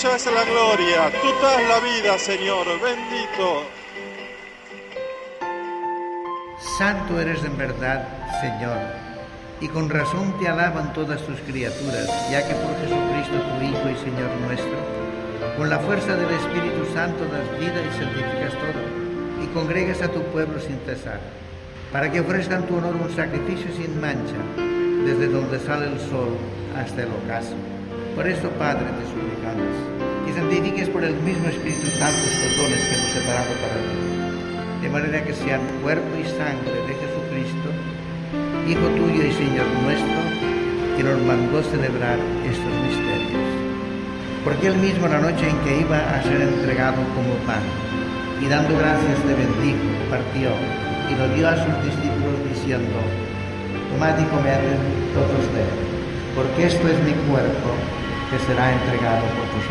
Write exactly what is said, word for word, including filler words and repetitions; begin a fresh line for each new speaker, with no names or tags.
tuya es la gloria, tú das la vida, Señor, bendito.
Santo eres en verdad, Señor, y con razón te alaban todas tus criaturas, ya que por Jesucristo tu Hijo y Señor nuestro, con la fuerza del Espíritu Santo das vida y santificas todo, y congregas a tu pueblo sin cesar, para que ofrezcan tu honor un sacrificio sin mancha, desde donde sale el sol hasta el ocaso. Por esto, Padre, te suplicamos, que santifiques por el mismo Espíritu Santo estos dones que hemos separado para ti, de manera que sean cuerpo y sangre de Jesucristo, Hijo tuyo y Señor nuestro, que nos mandó celebrar estos misterios. Porque él mismo, la noche en que iba a ser entregado como pan, y dando gracias te bendijo, partió, y lo dio a sus discípulos diciendo: tomad y comed todos de él, porque esto es mi cuerpo, que será entregado por vosotros.